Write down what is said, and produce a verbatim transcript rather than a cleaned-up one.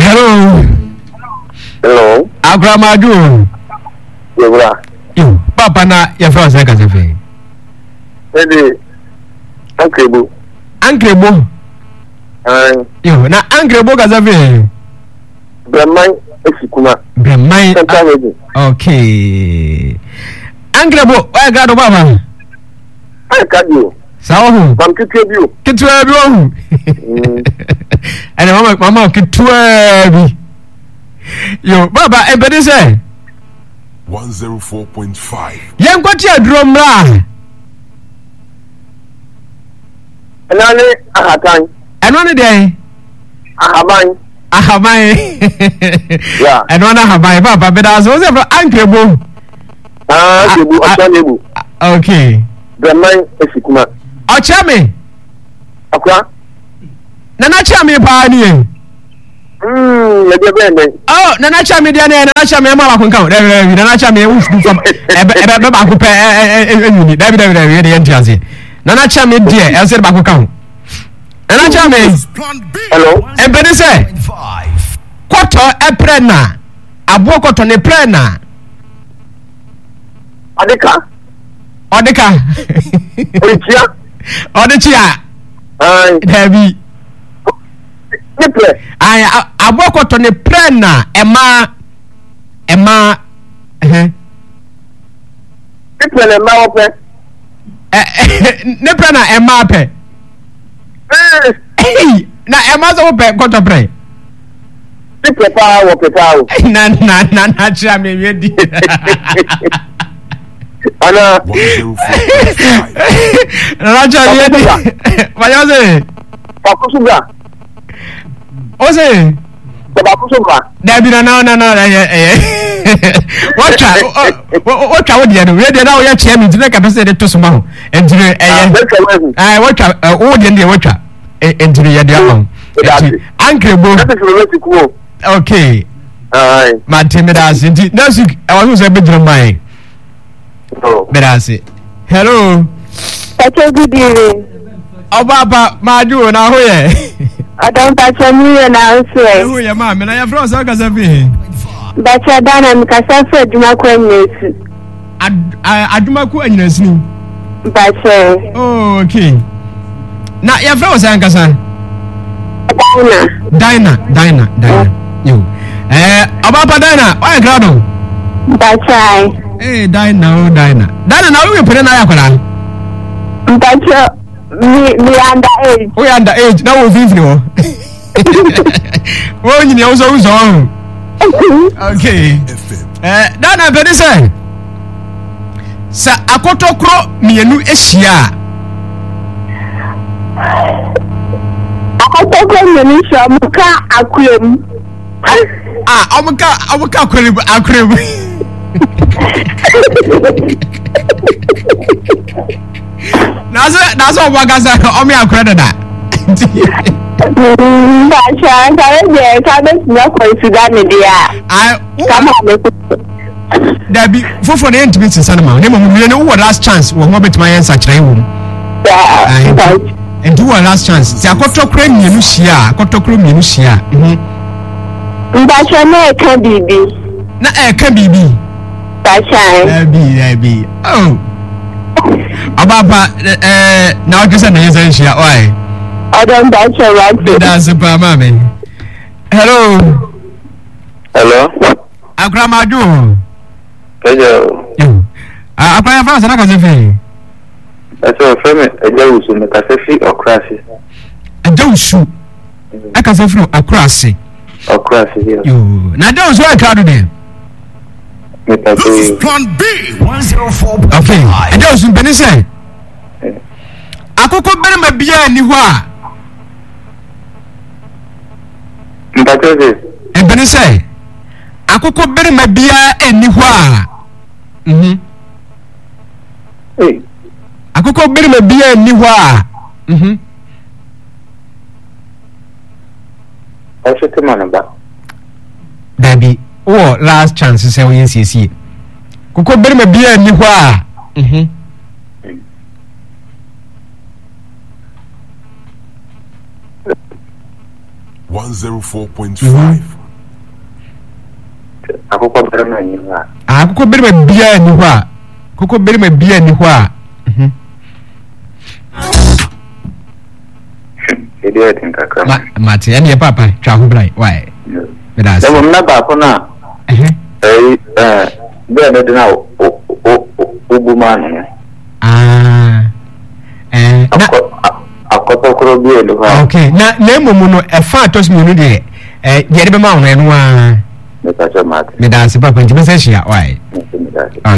Hello. Hello. Agramaju. Yewra. Yo, papa na ya fra se kasa fe. Edi Ankrebo. Ankrebo. Ai. Yo, na Ankrebo kasa fe. Bremai esikuma. Bremai. Okay. Ankrebo, wa ga do baba. Ai kadio. Sawo. Mam kitwe bio. Kitwe bio. Mm. Ana mama mama kitwe bi. Yo, baba e bede say one oh four point five. Yen kwati adrom ra. Enane ahatan. Eno ne den. Ahaban. Ahaban. Yeah. Eno na ahaban baba beda so say Ankrebo. Ah, Ankrebo, Ankrebo. Okay. Bremai esikuma. Ochame. Akwa. Nana chame pa ni e. Mm, ebe bende. Oh, nana chame dia na nana chame ma ba kun kan. Dabi nana chame u fu fam. Ebe ebe ba ku pe enuni. Dabi dabi dabi de yenti ase. Nana chame dia e se ba ku kan. Nana chame. Hello. Ebe de se. Koto e prena. Abo koto ne prena. Adeka. Odeka. Oitia. Odechia. Ai. Dabi. Niple. Ai abo koto ne prena ema ema eh Niple le ma ope. eh ne prena ema pe. Eh. Na ema so pe koto pre. Niple pa wo pe pa wo. Na na na na cha me we di. Ana. one oh four point five. Na cha me di. Bayo se. Pakusuga. O se. Pakusuga. Dabi na na na na eh eh. What cha what cha what dia no. We dia na o ya che me di na ka pese de to so ma ho. Entire eh. Eh what cha o dia dia what cha. Entire ya dia ma. Ankrebo. Okay. Ai. Matemedasi. Next week I want to say bedroom my. Oh. Bedasi. Hello. Pacho good evening. Obaba maju na hoye. Adam Pacho ni na uswe. Hoye ma me na ya fro so kasa fi. Bacha dana mkasa fe duma kwa nyesu. Aduma ku anyinasini. Bacha. Oh, okay. Na ya fro so kasa. Dina. Dina, Dina, Dina. Yo. Eh, Obaba Dina, why grado? Bacha. Eh, Dina, oh Dina. Dina na we pere na ya kwala. Bacha mi mi under age. We under age, na we fifty wo. Wo nyini o so so. Okay. Eh, Dina pere say. Sa akotokro mienu ehia. Akotokro mienu sho muka akwem. Ah, amuka amuka akwem akwem. Naso naso wagasa omi akwem da. Bacha kare je ka be sina ko Sudan dia. Ah, kama me Dabi fofo na ntimi tsana ma. Ne mo mu ne wo last chance wo ho betima yen sa kire wo. Yeah. And do a last chance. Ti akotokro mienu hia, akotokro mienu hia. Mhm. Bacha na ka bibi. Na e ka bibi. Bacha. Dabi, dabi. Oh. Ababa eh na o kisa na yen sa hia. Oi. Adam Bacha right. That's super mama. Hello. Hello. Akramaju. Hello. Yo. Ah, apa ya fa sana ka se fe? Aso feme ejawusu me ka se fi okrasi. Ajawusu. Aka se fi akrase. Okrasi yo. Yo. Na dawusu e ka do de. Me ka This is se. Plan B one oh four point Okay. five. Ajawusu beni se. Akoko bere ma bia ni ho a. Mpacho se. E beni se. Akoko bere ma bia eni ho a. Mhm. Eh. Akoko bere ma bia eni ho a. Mhm. Aso te manaba. Dabi. Oh, last chance say we C C. Koko bere ma bia eni ho a. Mhm. one oh four point five. akụkọ bere na nyihu a akụkọ bere ma bia ni hɔ a akụkọ bere ma bia ni hɔ a mhm edi edi nkakra ma ma te ene papa twa ho brai why bedas demo na ba ko na eh eh eh be na de na o o obu ma no ah eh na akọtọ koro bi elu ha okay na na emomu no efa atos mu no de eh yede be ma wo no a me ta cha mate bedas papa ntime se hia why me ta